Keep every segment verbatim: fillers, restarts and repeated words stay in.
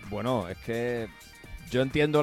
Bueno, es que yo entiendo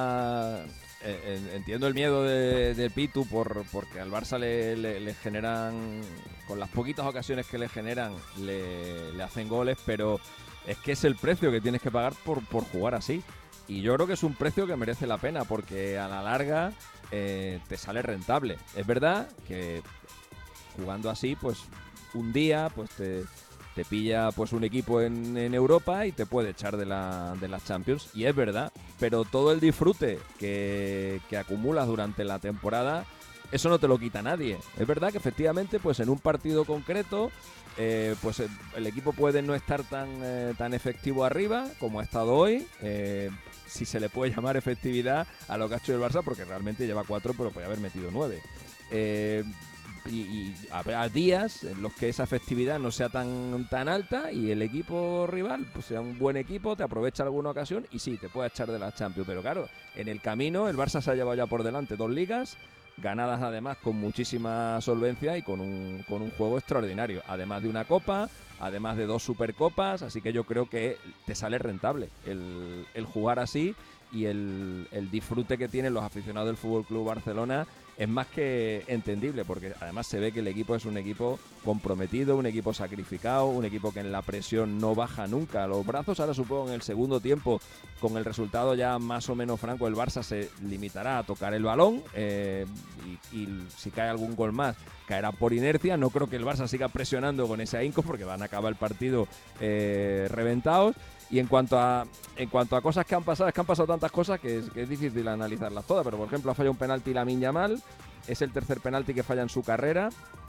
la eh, entiendo el miedo de, de Pitu por porque al Barça le, le, le generan, con las poquitas ocasiones que le generan, le, le hacen goles, pero es que es el precio que tienes que pagar por, por jugar así. Y yo creo que es un precio que merece la pena, porque a la larga eh, te sale rentable. Es verdad que jugando así, pues un día pues te, te pilla pues un equipo en, en Europa y te puede echar de, la, de las Champions. Y es verdad, pero todo el disfrute que, que acumulas durante la temporada, eso no te lo quita nadie. Es verdad que efectivamente pues en un partido concreto eh, pues el, el equipo puede no estar tan, eh, tan efectivo arriba como ha estado hoy. Eh, si se le puede llamar efectividad a lo que ha hecho el Barça, porque realmente lleva cuatro, pero puede haber metido nueve. Eh, y, y habrá días en los que esa efectividad no sea tan, tan alta y el equipo rival pues sea un buen equipo, te aprovecha alguna ocasión y sí, te puede echar de la Champions. Pero claro, en el camino el Barça se ha llevado ya por delante dos ligas, ganadas además con muchísima solvencia y con un, con un juego extraordinario, además de una copa, además de dos supercopas, así que yo creo que te sale rentable el, el jugar así, y el, el disfrute que tienen los aficionados del F C Barcelona es más que entendible, porque además se ve que el equipo es un equipo comprometido, un equipo sacrificado, un equipo que en la presión no baja nunca los brazos. Ahora supongo en el segundo tiempo, con el resultado ya más o menos franco, el Barça se limitará a tocar el balón eh, y, y si cae algún gol más caerá por inercia. No creo que el Barça siga presionando con ese ahínco, porque van a acabar el partido eh, reventados. Y en cuanto a en cuanto a cosas que han pasado, es que han pasado tantas cosas que es, que es difícil analizarlas todas. Pero por ejemplo, ha fallado un penalti Lamine Yamal, es el tercer penalti que falla en su carrera.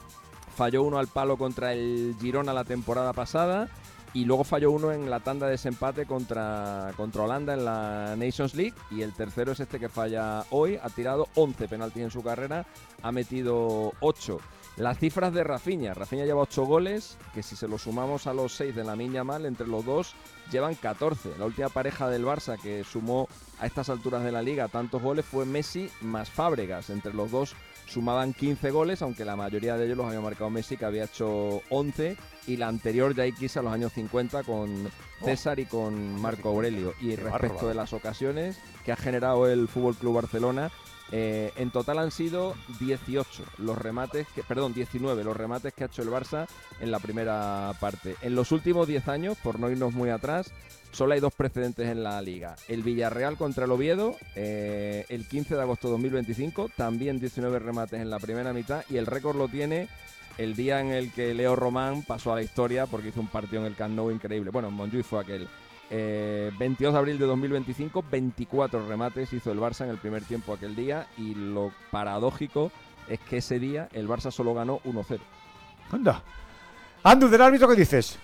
Falló uno al palo contra el Girona la temporada pasada, y luego falló uno en la tanda de desempate contra, contra Holanda en la Nations League, y el tercero es este que falla hoy. Ha tirado once penaltis en su carrera, ha metido ocho. Las cifras de Rafinha, Rafinha lleva ocho goles, que si se lo sumamos a los seis de Lamine Yamal, entre los dos llevan catorce. La última pareja del Barça que sumó a estas alturas de la Liga tantos goles fue Messi más Fábregas. Entre los dos sumaban quince goles, aunque la mayoría de ellos los había marcado Messi, que había hecho once, y la anterior ya quizá a los años cincuenta con César y con Marco Aurelio. Y respecto de las ocasiones que ha generado el F C Barcelona, Eh, en total han sido dieciocho los remates, que, perdón, diecinueve los remates que ha hecho el Barça en la primera parte. En los últimos diez años, por no irnos muy atrás, solo hay dos precedentes en la Liga. El Villarreal contra el Oviedo, eh, el quince de agosto de dos mil veinticinco, también diecinueve remates en la primera mitad, y el récord lo tiene el día en el que Leo Román pasó a la historia porque hizo un partido en el Camp Nou increíble. Bueno, en Montjuïc fue aquel. Eh, veintidós de abril de dos mil veinticinco, veinticuatro remates hizo el Barça en el primer tiempo aquel día, y lo paradójico es que ese día el Barça solo ganó uno cero. Anda. Andu, del árbitro, ¿qué dices?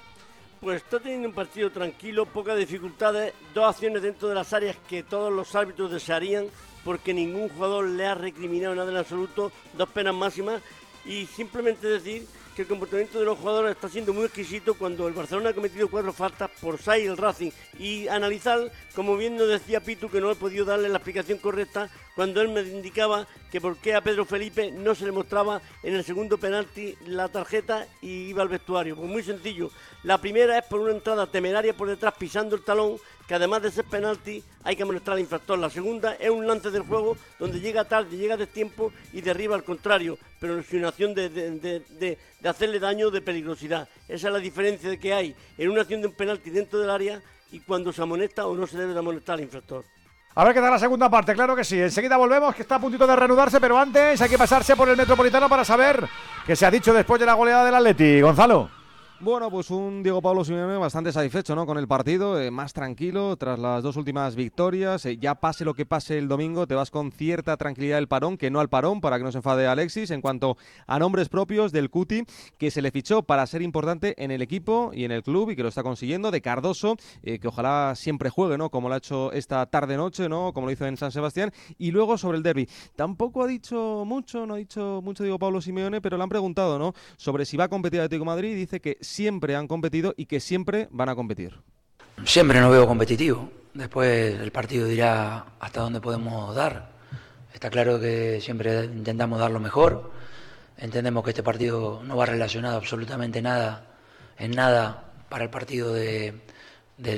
Pues está teniendo un partido tranquilo, pocas dificultades, dos acciones dentro de las áreas que todos los árbitros desearían, porque ningún jugador le ha recriminado nada en absoluto, dos penas máximas, y simplemente decir que el comportamiento de los jugadores está siendo muy exquisito cuando el Barcelona ha cometido cuatro faltas por seis el Racing, y analizar, como bien nos decía Pitu, que no he podido darle la explicación correcta cuando él me indicaba que por qué a Pedro Felipe no se le mostraba en el segundo penalti la tarjeta y iba al vestuario. Pues muy sencillo, la primera es por una entrada temeraria por detrás pisando el talón, que además de ser penalti hay que amonestar al infractor. La segunda es un lance del juego donde llega tarde, llega de tiempo y derriba al contrario, pero sin acción de, de, de, de, de hacerle daño, de peligrosidad. Esa es la diferencia de que hay en una acción de un penalti dentro del área y cuando se amonesta o no se debe de amonestar al infractor. Habrá que dar la segunda parte, claro que sí. Enseguida volvemos, que está a puntito de reanudarse, pero antes hay que pasarse por el Metropolitano para saber qué se ha dicho después de la goleada del Atleti. Gonzalo. Bueno, pues un Diego Pablo Simeone bastante satisfecho, ¿no?, con el partido, eh, más tranquilo tras las dos últimas victorias. Eh, ya pase lo que pase el domingo, te vas con cierta tranquilidad del parón, que no al parón, para que no se enfade Alexis. En cuanto a nombres propios del Cuti, que se le fichó para ser importante en el equipo y en el club, y que lo está consiguiendo, de Cardoso, eh, que ojalá siempre juegue, ¿no?, como lo ha hecho esta tarde-noche, ¿no?, como lo hizo en San Sebastián. Y luego sobre el derbi, tampoco ha dicho mucho, no ha dicho mucho Diego Pablo Simeone, pero le han preguntado, ¿no?, sobre si va a competir Atlético de Madrid, y dice que siempre han competido y que siempre van a competir. Siempre nos veo competitivo. Después el partido dirá hasta dónde podemos dar. Está claro que siempre intentamos dar lo mejor. Entendemos que este partido no va relacionado absolutamente nada, en nada, para el partido de,